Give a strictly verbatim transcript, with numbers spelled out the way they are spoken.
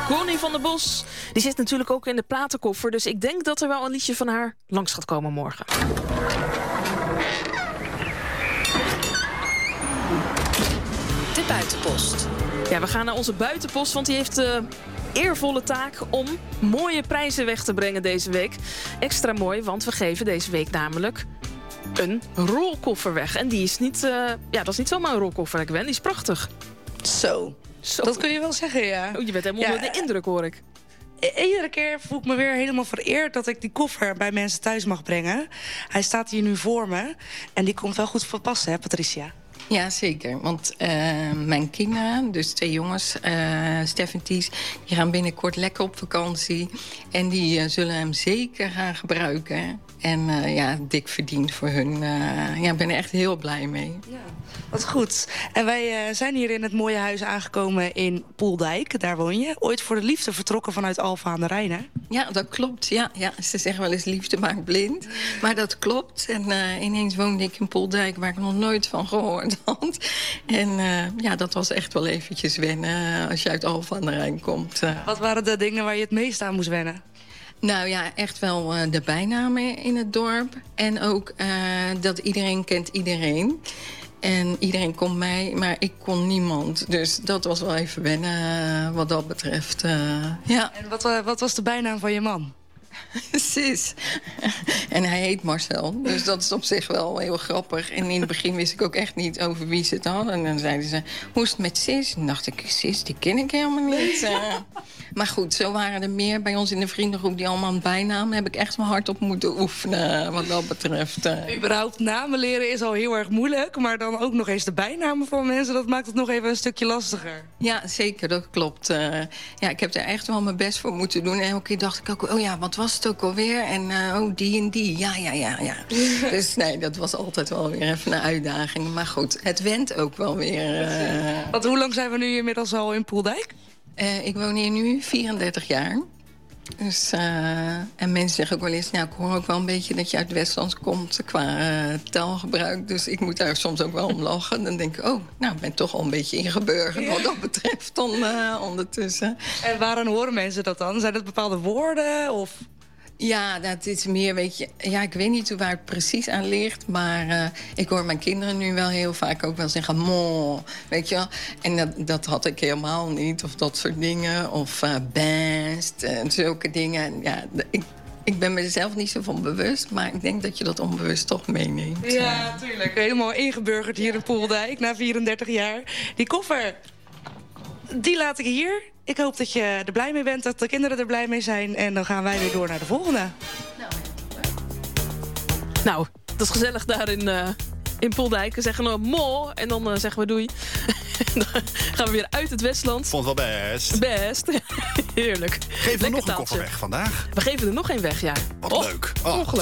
Connie van der Bos, die zit natuurlijk ook in de platenkoffer. Dus ik denk dat er wel een liedje van haar langs gaat komen morgen. De buitenpost. Ja, we gaan naar onze buitenpost, want die heeft de eervolle taak om mooie prijzen weg te brengen deze week. Extra mooi, want we geven deze week namelijk een rolkoffer weg. En die is niet, uh, ja, dat is niet zomaar een rolkoffer, Gwen. Die is prachtig. Zo. Zo. Dat kun je wel zeggen, ja. Oh, je bent helemaal Ja. onder de indruk, hoor ik. Iedere keer voel ik me weer helemaal vereerd dat ik die koffer bij mensen thuis mag brengen. Hij staat hier nu voor me. En die komt wel goed van pas, hè, Patricia? Ja, zeker. Want uh, mijn kinderen, dus twee jongens, uh, Stef en Ties, die gaan binnenkort lekker op vakantie. En die uh, zullen hem zeker gaan gebruiken. En uh, ja, dik verdiend voor hun. Uh, ja, ik ben er echt heel blij mee. Ja. Wat goed. En wij uh, zijn hier in het mooie huis aangekomen in Poeldijk. Daar woon je. Ooit voor de liefde vertrokken vanuit Alphen aan de Rijn, hè? Ja, dat klopt. Ja, ja. Ze zeggen wel eens liefde maakt blind. Maar dat klopt. En uh, ineens woonde ik in Poeldijk waar ik nog nooit van gehoord had. En uh, ja, dat was echt wel eventjes wennen als je uit Alphen aan de Rijn komt. Uh. Wat waren de dingen waar je het meest aan moest wennen? Nou ja, echt wel uh, de bijnamen in het dorp. En ook uh, dat iedereen kent iedereen. En iedereen kon mij, maar ik kon niemand. Dus dat was wel even wennen uh, wat dat betreft. Uh, ja. En wat, uh, wat was de bijnaam van je man? Sis. En hij heet Marcel. Dus dat is op zich wel heel grappig. En in het begin wist ik ook echt niet over wie ze het hadden. En dan zeiden ze, hoe is het met Sis? En dan dacht ik, Sis, die ken ik helemaal niet. Uh, maar goed, zo waren er meer bij ons in de vriendengroep die allemaal een bijnaam. Daar heb ik echt mijn hard op moeten oefenen, wat dat betreft. Uh. Überhaupt namen leren is al heel erg moeilijk. Maar dan ook nog eens de bijnamen van mensen, dat maakt het nog even een stukje lastiger. Ja, zeker, dat klopt. Uh, ja, ik heb er echt wel mijn best voor moeten doen. En elke keer dacht ik ook, oh ja, wat was het ook alweer? En uh, oh, die en die. Ja, ja, ja, ja. Dus nee, dat was altijd wel weer even een uitdaging. Maar goed, het went ook wel weer. Uh... Want hoe lang zijn we nu inmiddels al in Poeldijk? Uh, ik woon hier nu vierendertig jaar. Dus, uh, en mensen zeggen ook wel eens, nou, ik hoor ook wel een beetje dat je uit Westlands komt qua uh, taalgebruik. Dus ik moet daar soms ook wel om lachen. Dan denk ik, oh, nou, ik ben toch al een beetje ingeburgerd wat dat betreft dan uh, ondertussen. En waaraan horen mensen dat dan? Zijn dat bepaalde woorden of... Ja, dat is meer, weet je... Ja, ik weet niet waar het precies aan ligt, maar uh, ik hoor mijn kinderen nu wel heel vaak ook wel zeggen, mon, weet je wel. En dat, dat had ik helemaal niet, of dat soort dingen, of uh, best, en zulke dingen. Ja, ik, ik ben mezelf niet zo van bewust, maar ik denk dat je dat onbewust toch meeneemt. Ja, tuurlijk. Helemaal ingeburgerd hier in Poeldijk, na vierendertig jaar. Die koffer, die laat ik hier. Ik hoop dat je er blij mee bent, dat de kinderen er blij mee zijn. En dan gaan wij weer door naar de volgende. Nou, dat is gezellig daar in, uh, in Poeldijk. We zeggen een mo en dan uh, zeggen we doei. Dan gaan we weer uit het Westland. Vond het wel best. Best. Heerlijk. Geven we Lekker nog een taaltje. koffer weg vandaag? We geven er nog één weg, ja. Wat oh, leuk. Oh, ongelooflijk.